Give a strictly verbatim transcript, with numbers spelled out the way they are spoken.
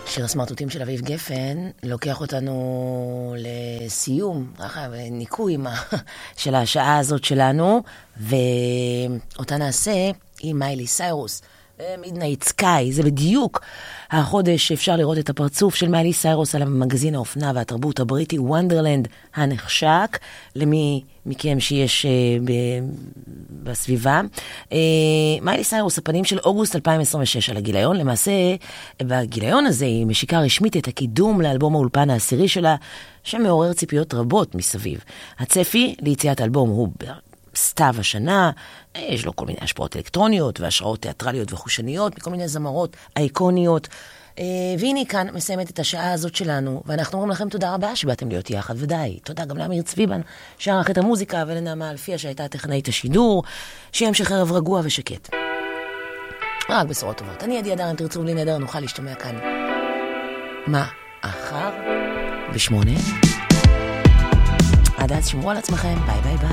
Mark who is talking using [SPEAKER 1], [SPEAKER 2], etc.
[SPEAKER 1] שיר הסמרטוטים של אביב גפן לוקח אותנו לסיום, ככה, ניקוי של השעה הזאת שלנו, ואותה נעשה עם מיילי סיירוס. מידנייט סקאי, זה בדיוק החודש שאפשר לראות את הפרצוף של מיילי סיירוס על המגזין האופנה והתרבות הבריטי וונדרלנד הנחשק, למי מכם שיש uh, ב- בסביבה. Uh, מיילי סיירוס, הפנים של אוגוסט אלפיים עשרים ושש על הגיליון, למעשה בגיליון הזה היא משיקה רשמית את הקידום לאלבום האולפן העשירי שלה, שמעורר ציפיות רבות מסביב. הצפי ליציאת אלבום הוא סתיו השנה, יש לו כל מיני השפעות אלקטרוניות והשראות תיאטרליות וחושניות מכל מיני זמרות אייקוניות. והנה כאן מסיימת את השעה הזאת שלנו, ואנחנו אומרים לכם תודה רבה שבאתם להיות יחד, ודי. תודה גם לאמיר צביבן שערך את המוזיקה, ולנעמה אלפיה שהייתה טכנאית השידור. שימשך ערב רגוע ושקט. רק בשורות טובות. אני עדי אדר, אם תרצו בלי נדר, נוכל להשתמע כאן. מה? אחר? בשמונה? עד אז שמרו על עצמכם. ביי ביי ביי.